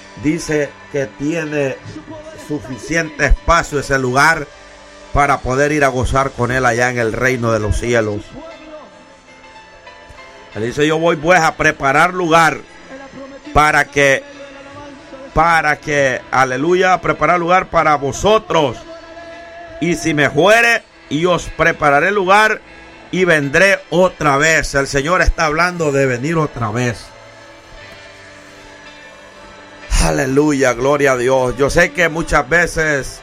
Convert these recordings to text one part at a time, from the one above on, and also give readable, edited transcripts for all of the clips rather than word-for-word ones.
dice que tiene suficiente espacio ese lugar para poder ir a gozar con Él allá en el reino de los cielos. Él dice, yo voy pues a preparar lugar para que, aleluya, a preparar lugar para vosotros. Y si me fuere, y os prepararé lugar y vendré otra vez. El Señor está hablando de venir otra vez. Aleluya, gloria a Dios. Yo sé que muchas veces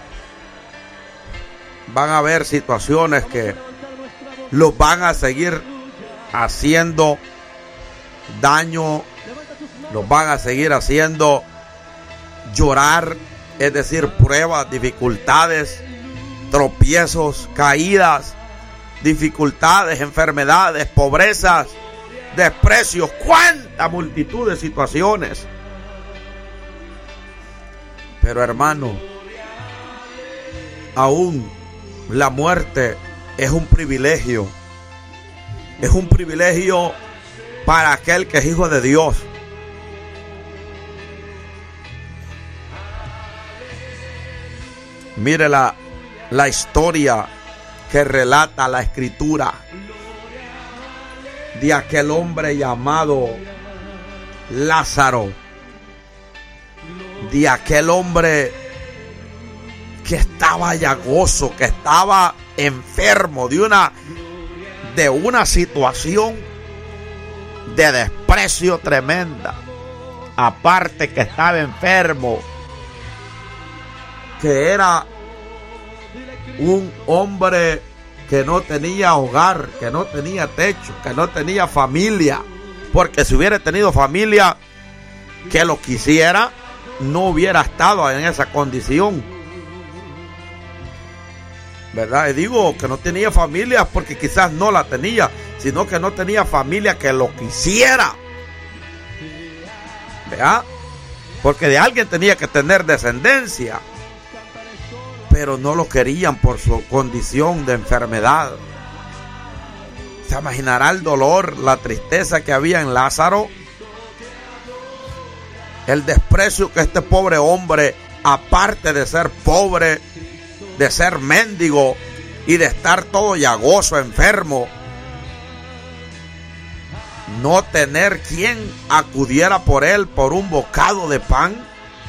van a haber situaciones que los van a seguir haciendo daño, los van a seguir haciendo llorar, es decir, pruebas, dificultades, tropiezos, caídas, dificultades, enfermedades, pobrezas, desprecios, cuánta multitud de situaciones. Pero hermano, aún la muerte es un privilegio. Es un privilegio para aquel que es hijo de Dios. Mire la historia que relata la Escritura de aquel hombre llamado Lázaro, de aquel hombre que estaba llagoso, que estaba enfermo de una situación de desprecio tremenda. Aparte que estaba enfermo, que era un hombre que no tenía hogar, que no tenía techo, que no tenía familia, porque si hubiera tenido familia que lo quisiera, no hubiera estado en esa condición, ¿verdad? Y digo que no tenía familia porque quizás no la tenía, sino que no tenía familia que lo quisiera, ¿verdad? Porque de alguien tenía que tener descendencia, pero no lo querían por su condición de enfermedad. Se imaginará el dolor, la tristeza que había en Lázaro, el desprecio que este pobre hombre, aparte de ser pobre, de ser mendigo y de estar todo llagoso, enfermo, no tener quien acudiera por él por un bocado de pan.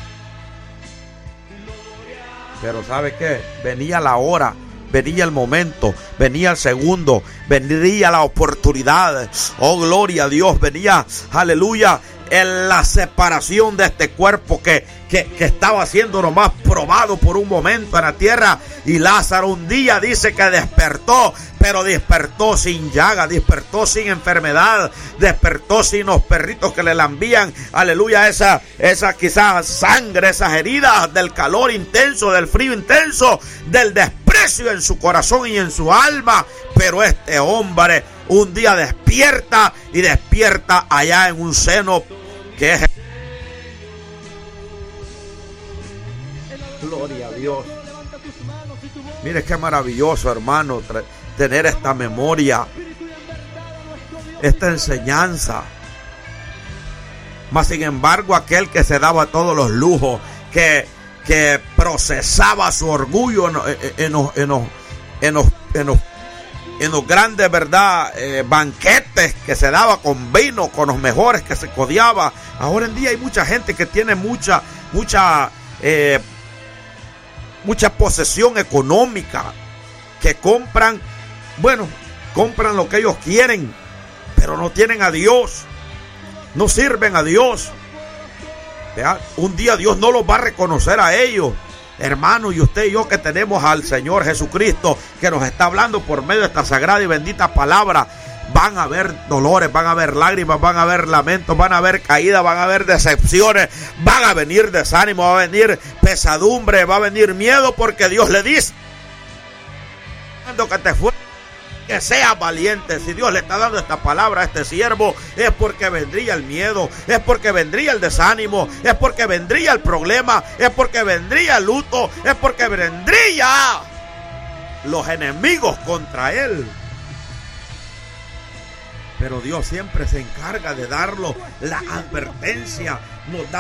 Pero ¿sabe qué? Venía la hora, venía el momento, venía el segundo, vendría la oportunidad. Oh, gloria a Dios, venía, aleluya, en la separación de este cuerpo que estaba siendo nomás probado por un momento en la tierra. Y Lázaro un día dice que despertó, pero despertó sin llaga, despertó sin enfermedad, despertó sin los perritos que le lambían, aleluya, esa quizás sangre, esas heridas del calor intenso, del frío intenso, del desprecio en su corazón y en su alma. Pero este hombre un día despierta, y despierta allá en un seno que es... Gloria a Dios. Mire qué maravilloso, hermano, tener esta memoria, esta enseñanza. Mas sin embargo, aquel que se daba todos los lujos, que procesaba su orgullo en los grandes, ¿verdad? Banquetes que se daba con vino, con los mejores que se codiaba. Ahora en día hay mucha gente que tiene mucha posesión económica, que compran lo que ellos quieren, pero no tienen a Dios, no sirven a Dios. ¿Verdad? Un día Dios no los va a reconocer a ellos. Hermano, y usted y yo que tenemos al Señor Jesucristo, que nos está hablando por medio de esta sagrada y bendita palabra, van a haber dolores, van a haber lágrimas, van a haber lamentos, van a haber caídas, van a haber decepciones, van a venir desánimo, va a venir pesadumbre, va a venir miedo, porque Dios le dice que sea valiente. Si Dios le está dando esta palabra a este siervo, es porque vendría el miedo, es porque vendría el desánimo, es porque vendría el problema, es porque vendría el luto, es porque vendría los enemigos contra él. Pero Dios siempre se encarga de darlo la advertencia, nos da